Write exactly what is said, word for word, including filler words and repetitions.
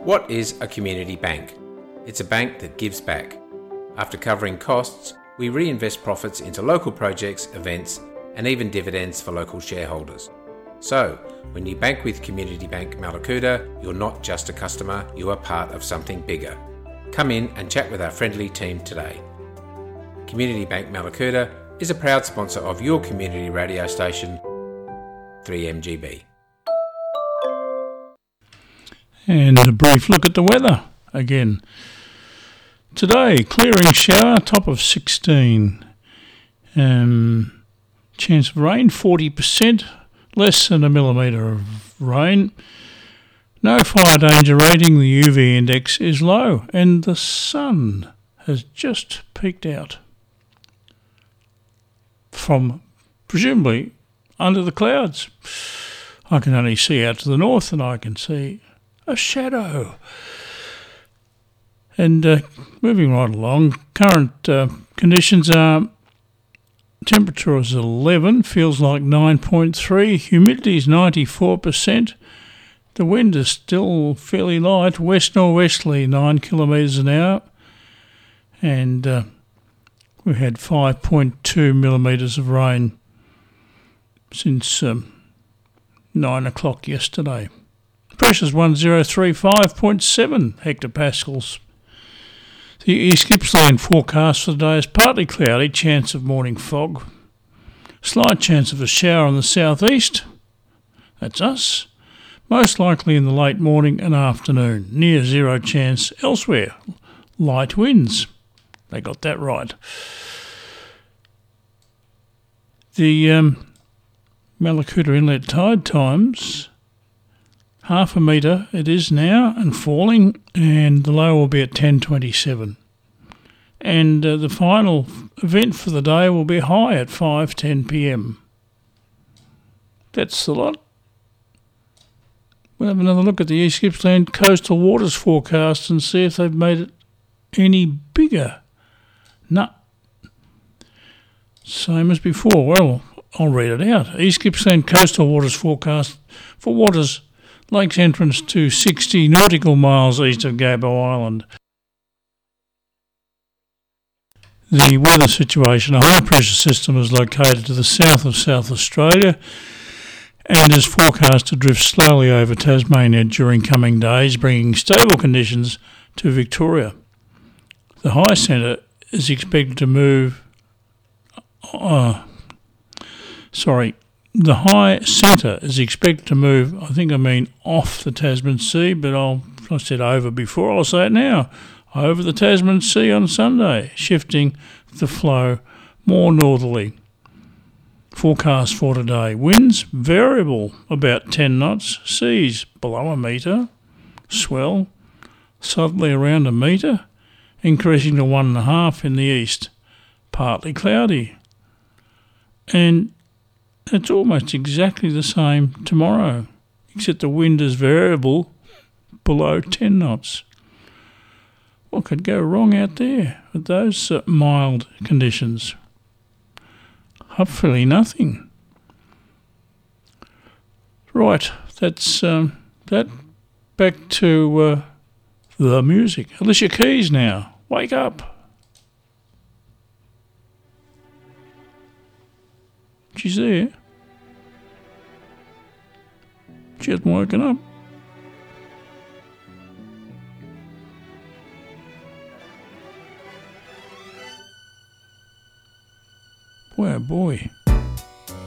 What is a community bank? It's a bank that gives back. After covering costs, we reinvest profits into local projects, events, and even dividends for local shareholders. So, when you bank with Community Bank Mallacoota, you're not just a customer, you are part of something bigger. Come in and chat with our friendly team today. Community Bank Mallacoota is a proud sponsor of your community radio station, three M G B. And a brief look at the weather again. Today, clearing shower, top of sixteen. Um, chance of rain, forty percent, less than a millimetre of rain. No fire danger rating, the U V index is low, and the sun has just peeked out from, presumably, under the clouds. I can only see out to the north, and I can see a shadow. And uh, moving right along, current uh, conditions are temperature is eleven, feels like nine point three, humidity is ninety-four percent. The wind is still fairly light, west-norwesterly, nine kilometres an hour. And uh, we had five point two millimetres of rain since um, nine o'clock yesterday. Pressure's one thousand thirty-five point seven hectopascals. The East Gippsland forecast for the day is partly cloudy, chance of morning fog. Slight chance of a shower in the southeast. That's us. Most likely in the late morning and afternoon. Near zero chance elsewhere. Light winds. They got that right. The um, Mallacoota Inlet tide times, half a metre it is now and falling, and the low will be at ten twenty-seven. And uh, the final event for the day will be high at five ten p m. That's the lot. We'll have another look at the East Gippsland coastal waters forecast and see if they've made it any bigger. No. Same as before. Well, I'll read it out. East Gippsland coastal waters forecast for waters Lake's entrance to sixty nautical miles east of Gabo Island. The weather situation, a high pressure system is located to the south of South Australia and is forecast to drift slowly over Tasmania during coming days, bringing stable conditions to Victoria. The high centre is expected to move... Uh, sorry... The high centre is expected to move, I think I mean off the Tasman Sea, but I'll, I said over before, I'll say it now, over the Tasman Sea on Sunday, shifting the flow more northerly. Forecast for today, winds variable, about ten knots, seas below a metre, swell southerly around a metre, increasing to one and a half in the east, partly cloudy. And it's almost exactly the same tomorrow, except the wind is variable below ten knots. What could go wrong out there with those uh, mild conditions? Hopefully nothing. Right, that's um, that. Back to uh, the music. Alicia Keys now. Wake up. She's there. She hasn't woken up. Boy, oh boy.